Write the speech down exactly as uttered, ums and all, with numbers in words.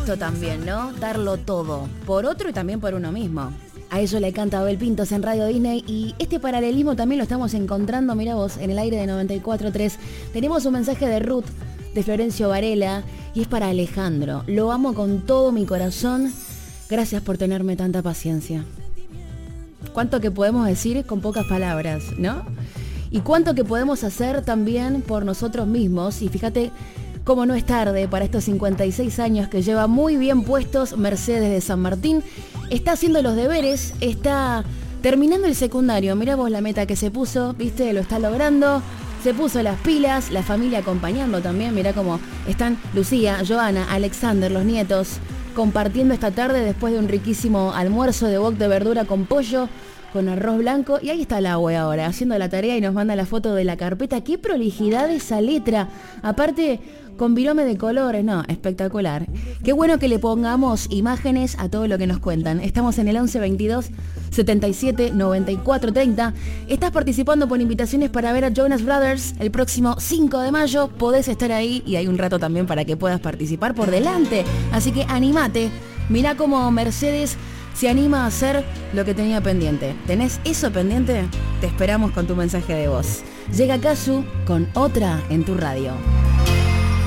esto también, ¿no? Darlo todo, por otro y también por uno mismo. A eso le canta Abel Pintos en Radio Disney y este paralelismo también lo estamos encontrando, mira vos, en el aire de noventa y cuatro punto tres. Tenemos un mensaje de Ruth, de Florencio Varela, y es para Alejandro. Lo amo con todo mi corazón. Gracias por tenerme tanta paciencia. Cuánto que podemos decir con pocas palabras, ¿no? Y cuánto que podemos hacer también por nosotros mismos. Y fíjate cómo no es tarde para estos cincuenta y seis años que lleva muy bien puestos Mercedes de San Martín. Está haciendo los deberes, está terminando el secundario. Mirá vos la meta que se puso, ¿viste? Lo está logrando. Se puso las pilas, la familia acompañando también. Mirá cómo están Lucía, Joana, Alexander, los nietos, compartiendo esta tarde después de un riquísimo almuerzo de wok de verdura con pollo, con arroz blanco. Y ahí está la abue ahora, haciendo la tarea y nos manda la foto de la carpeta. ¡Qué prolijidad esa letra! Aparte, con virome de colores, no, espectacular. Qué bueno que le pongamos imágenes a todo lo que nos cuentan. Estamos en el once veintidós setenta y siete noventa y cuatro treinta. Estás participando por invitaciones para ver a Jonas Brothers el próximo cinco de mayo. Podés estar ahí y hay un rato también para que puedas participar por delante. Así que animate. Mirá cómo Mercedes se anima a hacer lo que tenía pendiente. ¿Tenés eso pendiente? Te esperamos con tu mensaje de voz. Llega Casu con Otra en tu radio.